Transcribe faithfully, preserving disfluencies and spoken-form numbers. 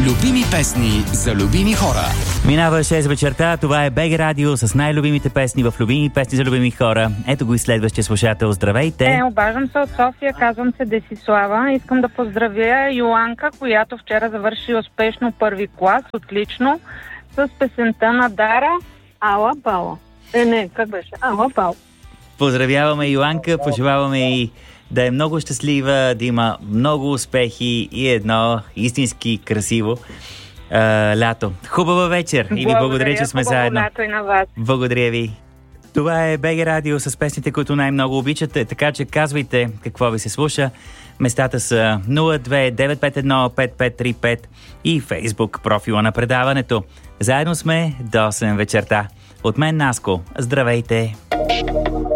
Любими песни за любими хора. Минава шест вечерта, това е БГ Радио с най-любимите песни в любими песни за любими хора. Ето го и следващия слушател. Здравейте! Е, обаждам се от София, казвам се Десислава. Искам да поздравя Йоанка, която вчера завърши успешно първи клас, отлично, с песента на Дара Ала Бала. Е, не, как беше? Ала Бала. Поздравяваме Йоанка, пожелаваме и да е много щастлива, да има много успехи и едно истински красиво а, лято. Хубава вечер и ви благодаря, благодаря че сме заедно. Лято и на вас. Благодаря ви. Това е БГ Радио с песните, които най-много обичате, така че казвайте какво ви се слуша. Местата са нула две девет пет едно пет пет три пет и Фейсбук профила на предаването. Заедно сме до осем вечерта. От мен Наско. Здравейте!